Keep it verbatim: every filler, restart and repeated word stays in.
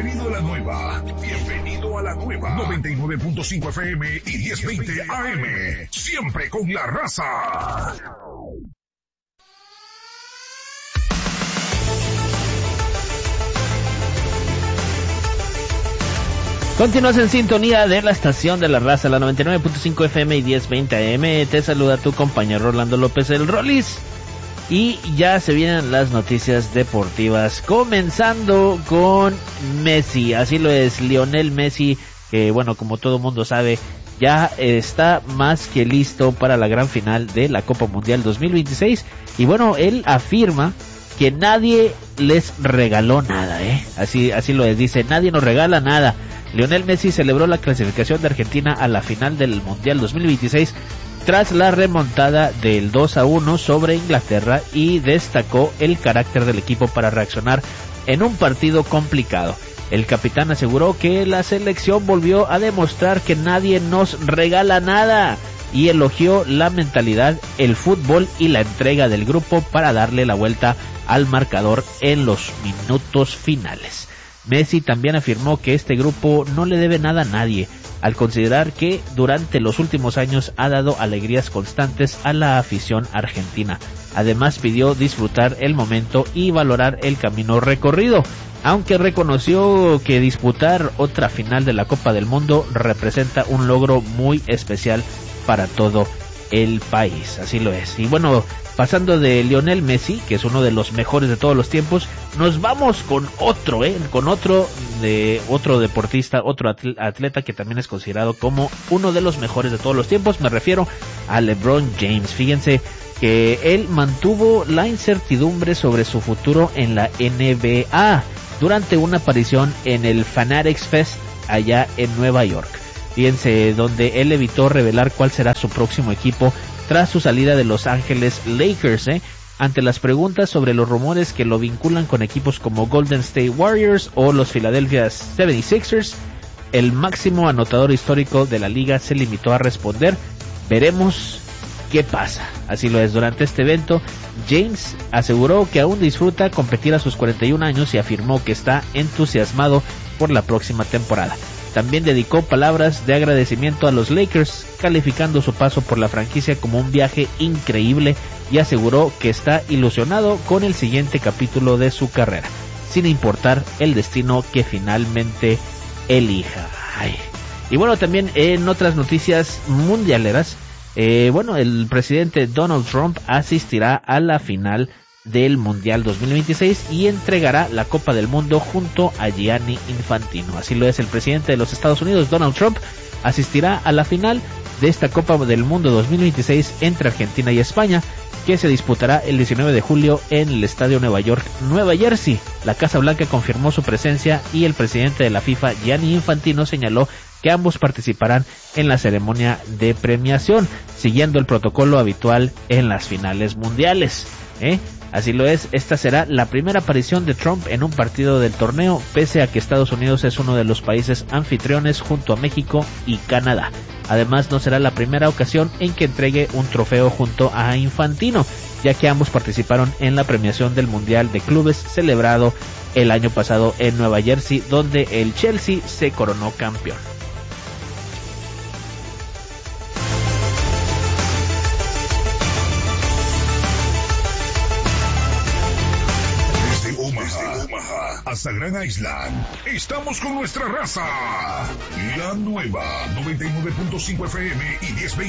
Bienvenido a la nueva. Bienvenido a la nueva. noventa y nueve punto cinco F M y diez veinte A M. Siempre con la raza. Continúas en sintonía de la estación de la raza, la noventa y nueve punto cinco F M y diez veinte A M. Te saluda tu compañero Orlando López, el Rolis. Y ya se vienen las noticias deportivas, comenzando con Messi. Así lo es, Lionel Messi, que bueno, como todo mundo sabe, ya está más que listo para la gran final de la Copa Mundial dos mil veintiséis. Y bueno, él afirma que nadie les regaló nada, ¿eh? Así, así lo es, dice, nadie nos regala nada. Lionel Messi celebró la clasificación de Argentina a la final del Mundial dos mil veintiséis tras la remontada del dos a uno sobre Inglaterra y destacó el carácter del equipo para reaccionar en un partido complicado. El capitán aseguró que la selección volvió a demostrar que nadie nos regala nada y elogió la mentalidad, el fútbol y la entrega del grupo para darle la vuelta al marcador en los minutos finales. Messi también afirmó que este grupo no le debe nada a nadie, al considerar que durante los últimos años ha dado alegrías constantes a la afición argentina. Además pidió disfrutar el momento y valorar el camino recorrido, aunque reconoció que disputar otra final de la Copa del Mundo representa un logro muy especial para todo el país. Así lo es. Y bueno, pasando de Lionel Messi, que es uno de los mejores de todos los tiempos, nos vamos con otro, eh, con otro de otro deportista, otro atleta que también es considerado como uno de los mejores de todos los tiempos. Me refiero a LeBron James. Fíjense que él mantuvo la incertidumbre sobre su futuro en la N B A durante una aparición en el Fanatics Fest allá en Nueva York. Fíjense, donde él evitó revelar cuál será su próximo equipo tras su salida de Los Ángeles Lakers, ¿eh? Ante las preguntas sobre los rumores que lo vinculan con equipos como Golden State Warriors o los Philadelphia setenta y seis ers, el máximo anotador histórico de la liga se limitó a responder: veremos qué pasa. Así lo es. Durante este evento, James aseguró que aún disfruta competir a sus cuarenta y un años y afirmó que está entusiasmado por la próxima temporada. También dedicó palabras de agradecimiento a los Lakers, calificando su paso por la franquicia como un viaje increíble y aseguró que está ilusionado con el siguiente capítulo de su carrera, sin importar el destino que finalmente elija. Ay. Y bueno, también en otras noticias mundialeras, eh, bueno, el presidente Donald Trump asistirá a la final del Mundial dos mil veintiséis y entregará la Copa del Mundo junto a Gianni Infantino. Así lo es, el presidente de los Estados Unidos, Donald Trump, asistirá a la final de esta Copa del Mundo dos mil veintiséis entre Argentina y España, que se disputará el diecinueve de julio en el Estadio Nueva York, Nueva Jersey. La Casa Blanca confirmó su presencia y el presidente de la FIFA, Gianni Infantino, señaló que ambos participarán en la ceremonia de premiación, siguiendo el protocolo habitual en las finales mundiales, ¿eh? Así lo es, esta será la primera aparición de Trump en un partido del torneo, pese a que Estados Unidos es uno de los países anfitriones junto a México y Canadá. Además, no será la primera ocasión en que entregue un trofeo junto a Infantino, ya que ambos participaron en la premiación del Mundial de Clubes celebrado el año pasado en Nueva Jersey, donde el Chelsea se coronó campeón. Hasta Gran Island, estamos con nuestra raza. La nueva noventa y nueve punto cinco F M y diez veinte